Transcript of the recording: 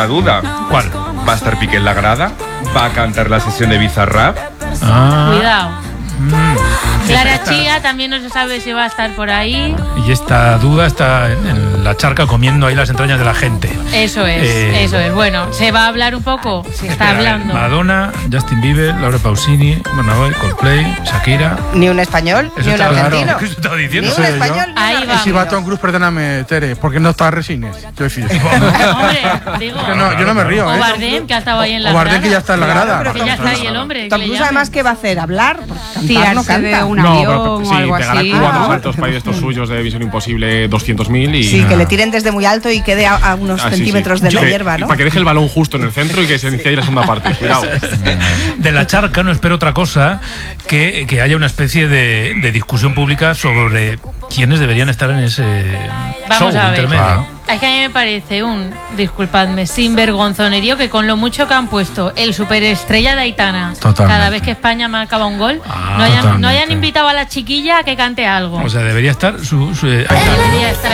una duda. ¿Cuál? ¿Va a estar Piqué en la grada? ¿Va a cantar la sesión de Bizarrap? Cuidado. Clara Chía también no se sabe si va a estar por ahí. Y esta duda está en la charca comiendo ahí las entrañas de la gente. Eso es. Bueno, se va a hablar un poco. Se está hablando. Madonna, Justin Bieber, Laura Pausini, Bonovoy, Coldplay, Shakira. Ni un español, Eso ni un está claro. argentino. ¿Qué estaba diciendo? Ni un español, ni un Ahí argentino. va. Si va Tom Cruise, perdóname, Tere, porque no está Resines. Yo Hombre, digo. yo no me río, O Bardem, que ha estado ahí en la O Bardem, grada. que ya está en la grada. Pero Que ya está ahí el hombre. Tom que le Cruise llamen. además, ¿qué va a hacer? ¿Hablar? Porque cantar no Tirarse de canta. un No, avión pero o sí, algo pegará así. 4 saltos para ir de estos suyos de Misión Imposible 200.000 y... Sí, que le tiren desde muy alto y quede a unos Ah, sí, centímetros sí. de la Que- hierba, ¿no? Para que deje el balón justo en el centro y que se inicie ahí la segunda parte. Cuidado. De la charca no espero otra cosa que haya una especie de discusión pública sobre quiénes deberían estar en ese Vamos show a ver. intermedio. Es que a mí me parece disculpadme, sinvergonzonerío que con lo mucho que han puesto el superestrella de Aitana, Totalmente. cada vez que España marcaba un gol, Ah, no hayan totalmente. invitado a la chiquilla a que cante algo. O sea, debería estar Debería estar